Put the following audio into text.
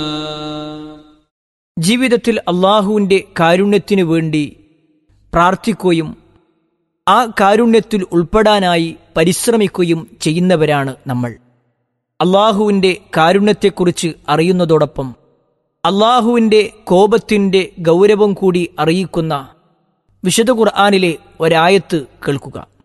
ജീവിതത്തിൽ അള്ളാഹുവിൻ്റെ കാരുണ്യത്തിനു വേണ്ടി പ്രാർത്ഥിക്കുകയും ആ കാരുണ്യത്തിൽ ഉൾപ്പെടാനായി പരിശ്രമിക്കുകയും ചെയ്യുന്നവരാണ് നമ്മൾ. അള്ളാഹുവിൻ്റെ കാരുണ്യത്തെക്കുറിച്ച് അറിയുന്നതോടൊപ്പം അള്ളാഹുവിൻ്റെ കോപത്തിൻ്റെ ഗൗരവം കൂടി അറിയിക്കുന്ന വിശുദ്ധ ഖുർആനിലെ ഒരായത്ത് കേൾക്കുക.